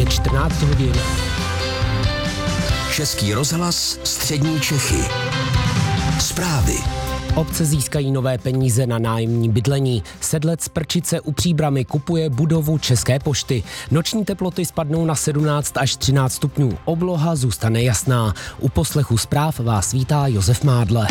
14 hodin. Český rozhlas Střední Čechy. Zprávy. Obce získají nové peníze na nájemní bydlení. Sedlec Prčice u Příbrami kupuje budovu České pošty. Noční teploty spadnou na 17 až 13 stupňů. Obloha zůstane jasná. U poslechu zpráv vás vítá Josef Mádle.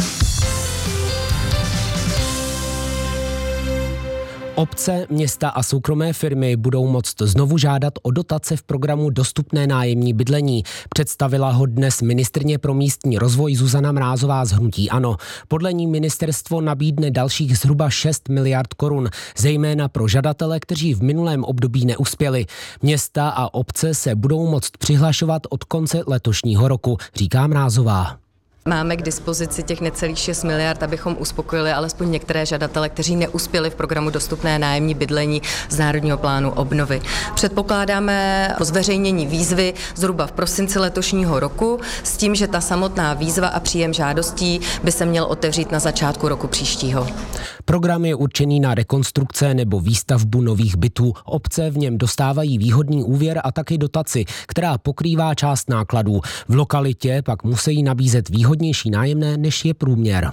Obce, města a soukromé firmy budou moct znovu žádat o dotace v programu Dostupné nájemní bydlení. Představila ho dnes ministryně pro místní rozvoj Zuzana Mrázová z hnutí ANO. Podle ní ministerstvo nabídne dalších zhruba 6 miliard korun, zejména pro žadatele, kteří v minulém období neuspěli. Města a obce se budou moct přihlašovat od konce letošního roku, říká Mrázová. Máme k dispozici těch necelých 6 miliard, abychom uspokojili alespoň některé žadatele, kteří neuspěli v programu Dostupné nájemní bydlení z Národního plánu obnovy. Předpokládáme zveřejnění výzvy zhruba v prosinci letošního roku s tím, že ta samotná výzva a příjem žádostí by se měl otevřít na začátku roku příštího. Program je určený na rekonstrukce nebo výstavbu nových bytů. Obce v něm dostávají výhodný úvěr a taky dotaci, která pokrývá část nákladů. V lokalitě pak musí nabízet výhodnější nájemné, než je průměr.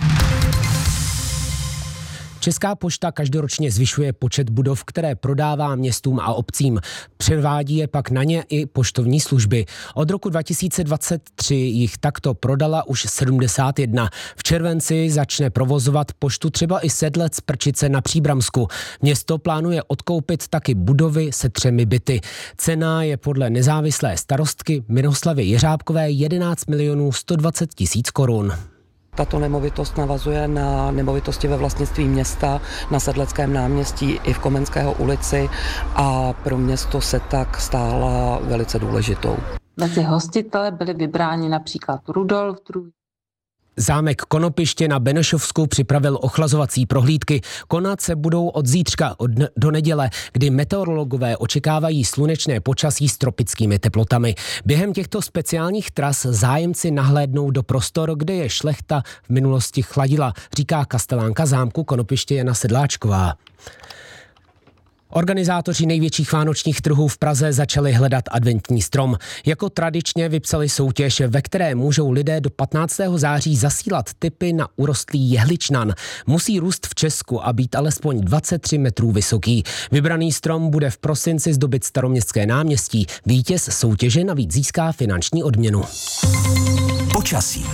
Česká pošta každoročně zvyšuje počet budov, které prodává městům a obcím. Převádí je pak na ně i poštovní služby. Od roku 2023 jich takto prodala už 71. V červenci začne provozovat poštu třeba i Sedlec Prčice na Příbramsku. Město plánuje odkoupit taky budovy se 3 byty. Cena je podle nezávislé starostky Miroslavy Jeřábkové 11 120 000 korun. Tato nemovitost navazuje na nemovitosti ve vlastnictví města na Sedleckém náměstí i v Komenského ulici a pro město se tak stála velice důležitou. Mezi hostitele byli vybráni například Rudolf II. Zámek Konopiště na Benešovsku připravil ochlazovací prohlídky. Konat se budou od zítřka do neděle, kdy meteorologové očekávají slunečné počasí s tropickými teplotami. Během těchto speciálních tras zájemci nahlédnou do prostor, kde je šlechta v minulosti chladila, říká kastelánka zámku Konopiště Jana Sedláčková. Organizátoři největších vánočních trhů v Praze začali hledat adventní strom. Jako tradičně vypsali soutěž, ve které můžou lidé do 15. září zasílat tipy na urostlý jehličnan. Musí růst v Česku a být alespoň 23 metrů vysoký. Vybraný strom bude v prosinci zdobit Staroměstské náměstí. Vítěz soutěže navíc získá finanční odměnu. Počasí.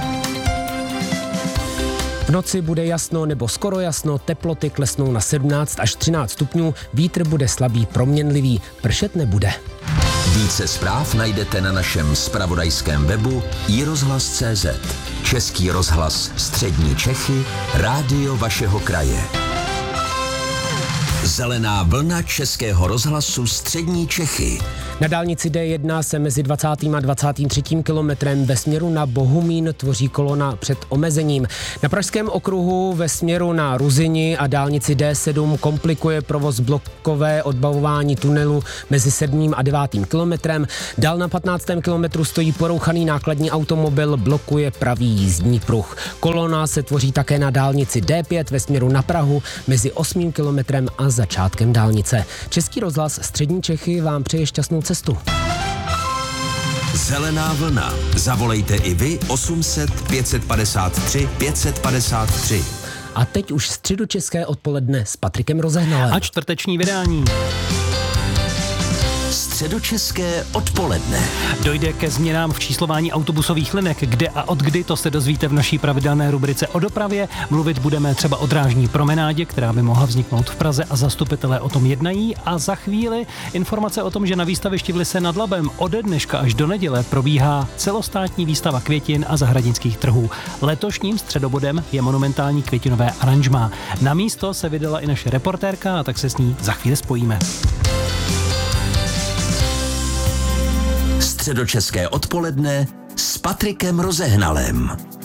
V noci bude jasno nebo skoro jasno, teploty klesnou na 17 až 13 stupňů, vítr bude slabý proměnlivý, pršet nebude. Více zpráv najdete na našem zpravodajském webu iRozhlas.cz. Český rozhlas Střední Čechy, rádio vašeho kraje. Zelená vlna Českého rozhlasu Střední Čechy. Na dálnici D1 se mezi 20. a 23. kilometrem ve směru na Bohumín tvoří kolona před omezením. Na Pražském okruhu ve směru na Ruzyni a dálnici D7 komplikuje provoz blokové odbavování tunelu mezi 7. a 9. kilometrem. Dál na 15. kilometru stojí porouchaný nákladní automobil, blokuje pravý jízdní pruh. Kolona se tvoří také na dálnici D5 ve směru na Prahu mezi 8. kilometrem a začátkem dálnice. Český rozhlas Střední Čechy vám přeje šťastnou cestu. Zelená vlna. Zavolejte i vy 800 553 553. A teď už středočeské odpoledne s Patrikem Rozehnalem. A čtvrteční vydání. Středočeské odpoledne. Dojde ke změnám v číslování autobusových linek. Kde a od kdy, to se dozvíte v naší pravidelné rubrice o dopravě. Mluvit budeme třeba o drážní promenádě, která by mohla vzniknout v Praze a zastupitelé o tom jednají. A za chvíli informace o tom, že na výstavišti v Lise nad Labem ode dneška až do neděle probíhá celostátní výstava květin a zahradnických trhů. Letošním středobodem je monumentální květinové aranžmá. Na místo se vydala i naše reportérka, a tak se s ní za chvíli spojíme. Středočeské odpoledne s Patrikem Rozehnalem.